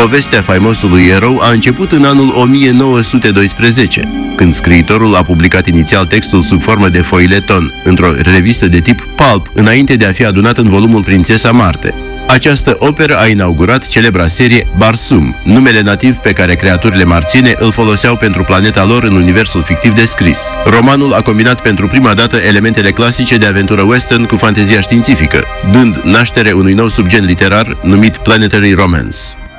Povestea faimosului erou a început în anul 1912, când scriitorul a publicat inițial textul sub formă de foileton, într-o revistă de tip pulp, înainte de a fi adunat în volumul Prințesa Marte. Această operă a inaugurat celebra serie Barsum, numele nativ pe care creaturile marțiene îl foloseau pentru planeta lor în universul fictiv descris. Romanul a combinat pentru prima dată elementele clasice de aventură western cu fantezia științifică, dând naștere unui nou subgen literar numit Planetary Romance.